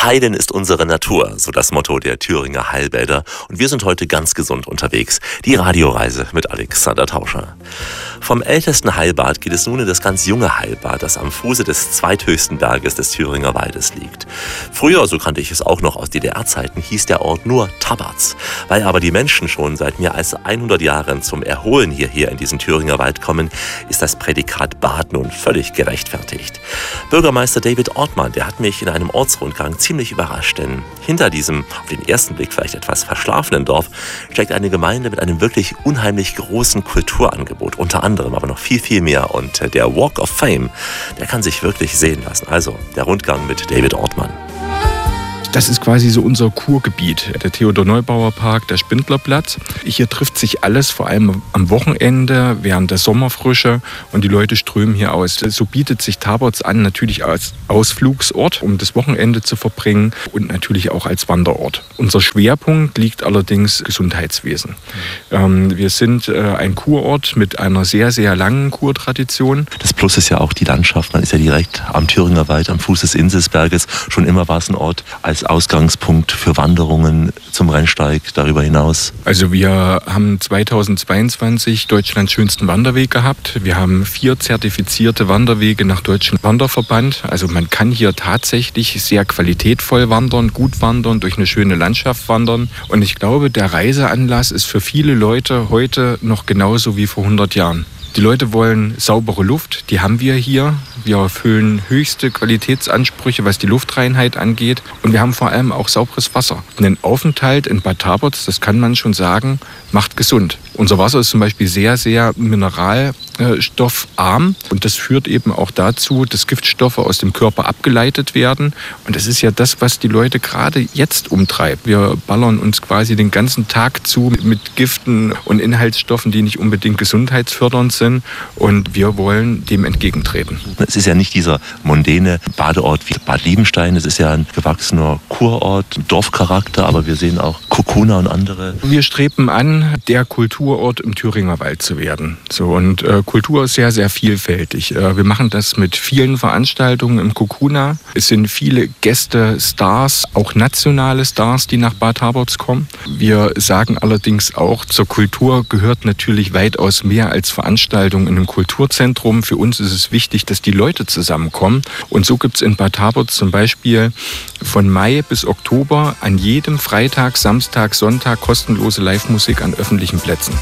Heilen ist unsere Natur, so das Motto der Thüringer Heilbäder. Und wir sind heute ganz gesund unterwegs. Die Radioreise mit Alexander Tauscher. Vom ältesten Heilbad geht es nun in das ganz junge Heilbad, das am Fuße des zweithöchsten Berges des Thüringer Waldes liegt. Früher, so kannte ich es auch noch aus DDR-Zeiten, hieß der Ort nur Tabarz. Weil aber die Menschen schon seit mehr als 100 Jahren zum Erholen hierher in diesen Thüringer Wald kommen, ist das Prädikat Bad nun völlig gerechtfertigt. Bürgermeister David Ortmann, der hat mich in einem Ortsrundgang ziemlich überrascht, denn hinter diesem, auf den ersten Blick vielleicht etwas verschlafenen Dorf, steckt eine Gemeinde mit einem wirklich unheimlich großen Kulturangebot, unter anderem aber noch viel, viel mehr. Und der Walk of Fame, der kann sich wirklich sehen lassen. Also der Rundgang mit David Ortmann. Das ist quasi so unser Kurgebiet, der Theodor-Neubauer-Park, der Spindlerplatz. Hier trifft sich alles, vor allem am Wochenende, während der Sommerfrische, und die Leute strömen hier aus. So bietet sich Tabarz an, natürlich als Ausflugsort, um das Wochenende zu verbringen, und natürlich auch als Wanderort. Unser Schwerpunkt liegt allerdings Gesundheitswesen. Wir sind ein Kurort mit einer sehr, sehr langen Kurtradition. Das Plus ist ja auch die Landschaft. Man ist ja direkt am Thüringer Wald, am Fuß des Inselsberges. Schon immer war es ein Ort als Ausgangspunkt für Wanderungen zum Rennsteig, darüber hinaus. Also wir haben 2022 Deutschlands schönsten Wanderweg gehabt. Wir haben 4 zertifizierte Wanderwege nach Deutschem Wanderverband. Also man kann hier tatsächlich sehr qualitätvoll wandern, gut wandern, durch eine schöne Landschaft wandern. Und ich glaube, der Reiseanlass ist für viele Leute heute noch genauso wie vor 100 Jahren. Die Leute wollen saubere Luft, die haben wir hier. Wir erfüllen höchste Qualitätsansprüche, was die Luftreinheit angeht. Und wir haben vor allem auch sauberes Wasser. Ein Aufenthalt in Bad Tabarz, das kann man schon sagen, macht gesund. Unser Wasser ist zum Beispiel sehr, sehr mineralstoffarm. Und das führt eben auch dazu, dass Giftstoffe aus dem Körper abgeleitet werden. Und das ist ja das, was die Leute gerade jetzt umtreibt. Wir ballern uns quasi den ganzen Tag zu mit Giften und Inhaltsstoffen, die nicht unbedingt gesundheitsfördernd sind. Und wir wollen dem entgegentreten. Es ist ja nicht dieser mondäne Badeort wie Bad Liebenstein. Es ist ja ein gewachsener Kurort, Dorfcharakter, aber wir sehen auch Kokuna und andere. Wir streben an, der Kulturort im Thüringer Wald zu werden. Und Kultur ist sehr, sehr vielfältig. Wir machen das mit vielen Veranstaltungen im Kokuna. Es sind viele Gäste, Stars, auch nationale Stars, die nach Bad Tabarz kommen. Wir sagen allerdings auch, zur Kultur gehört natürlich weitaus mehr als Veranstaltungen in einem Kulturzentrum. Für uns ist es wichtig, dass die Leute zusammenkommen. Und so gibt es in Bad Tabarz zum Beispiel von Mai bis Oktober an jedem Freitag, Samstag, Sonntag kostenlose Live-Musik an öffentlichen Plätzen.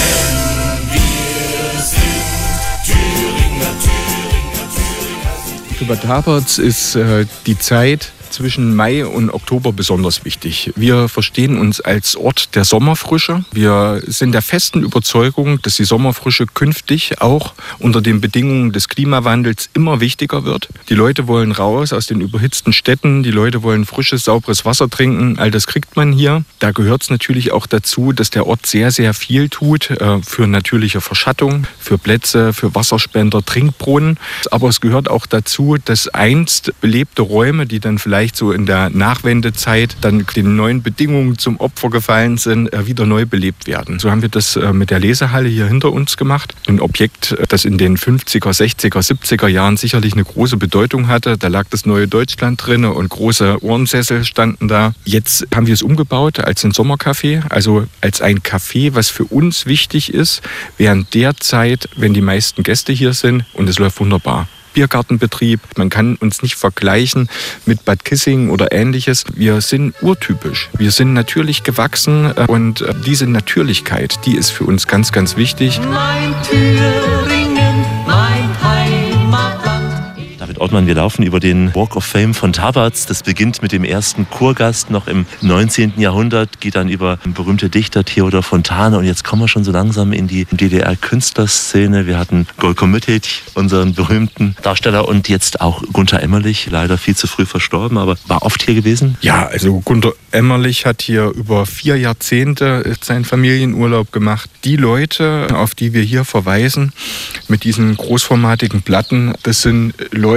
Für Bad Tabarz ist die Zeit zwischen Mai und Oktober besonders wichtig. Wir verstehen uns als Ort der Sommerfrische. Wir sind der festen Überzeugung, dass die Sommerfrische künftig auch unter den Bedingungen des Klimawandels immer wichtiger wird. Die Leute wollen raus aus den überhitzten Städten, die Leute wollen frisches, sauberes Wasser trinken. All das kriegt man hier. Da gehört es natürlich auch dazu, dass der Ort sehr, sehr viel tut für natürliche Verschattung, für Plätze, für Wasserspender, Trinkbrunnen. Aber es gehört auch dazu, dass einst belebte Räume, die dann vielleicht so in der Nachwendezeit dann den neuen Bedingungen zum Opfer gefallen sind, wieder neu belebt werden. So haben wir das mit der Lesehalle hier hinter uns gemacht. Ein Objekt, das in den 50er, 60er, 70er Jahren sicherlich eine große Bedeutung hatte. Da lag das neue Deutschland drin und große Ohrensessel standen da. Jetzt haben wir es umgebaut als ein Sommercafé, also als ein Café, was für uns wichtig ist, während der Zeit, wenn die meisten Gäste hier sind, und es läuft wunderbar. Biergartenbetrieb. Man kann uns nicht vergleichen mit Bad Kissing oder Ähnliches. Wir sind urtypisch. Wir sind natürlich gewachsen und diese Natürlichkeit, die ist für uns ganz, ganz wichtig. Mein Thüringen, mein Heimatland. David Ortmann, wir laufen über den Walk of Fame von Tabarz. Das beginnt mit dem ersten Kurgast noch im 19. Jahrhundert, geht dann über den berühmten Dichter Theodor Fontane, und jetzt kommen wir schon so langsam in die DDR-Künstlerszene. Wir hatten Golko Mütich, unseren berühmten Darsteller, und jetzt auch Gunter Emmerlich, leider viel zu früh verstorben, aber war oft hier gewesen? Ja, also Gunter Emmerlich hat hier über 4 Jahrzehnte seinen Familienurlaub gemacht. Die Leute, auf die wir hier verweisen, mit diesen großformatigen Platten, das sind Leute,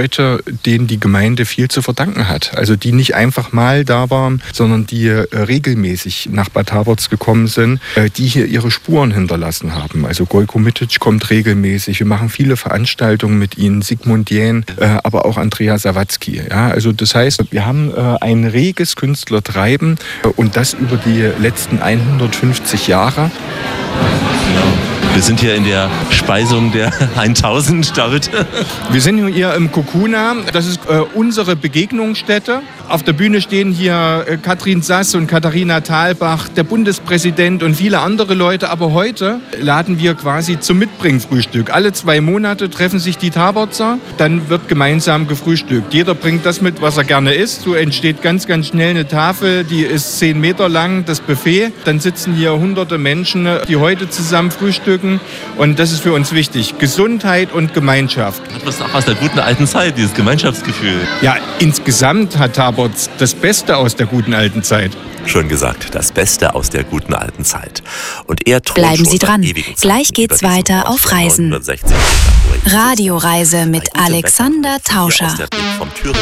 Leute, denen die Gemeinde viel zu verdanken hat. Also die nicht einfach mal da waren, sondern die regelmäßig nach Bad Haberts gekommen sind, die hier ihre Spuren hinterlassen haben. Also Gojko Mitic kommt regelmäßig. Wir machen viele Veranstaltungen mit ihnen, Sigmund Jähn, aber auch Andrea Sawatzki. Ja, also das heißt, wir haben ein reges Künstlertreiben und das über die letzten 150 Jahre. Wir sind hier in der Speisung der 1000, David. Wir sind hier im Kokuna. Das ist unsere Begegnungsstätte. Auf der Bühne stehen hier Katrin Sass und Katharina Thalbach, der Bundespräsident und viele andere Leute. Aber heute laden wir quasi zum Mitbringfrühstück. Alle 2 Monate treffen sich die Habertser. Dann wird gemeinsam gefrühstückt. Jeder bringt das mit, was er gerne isst. So entsteht ganz, ganz schnell eine Tafel, die ist 10 Meter lang, das Buffet. Dann sitzen hier hunderte Menschen, die heute zusammen frühstücken. Und das ist für uns wichtig. Gesundheit und Gemeinschaft. Hat was auch aus der guten alten Zeit, dieses Gemeinschaftsgefühl. Ja, insgesamt hat Haberts das Beste aus der guten alten Zeit. Schön gesagt, das Beste aus der guten alten Zeit. Und er bleiben Sie dran. Gleich geht's weiter auf Reisen. Radioreise mit Alexander Tauscher.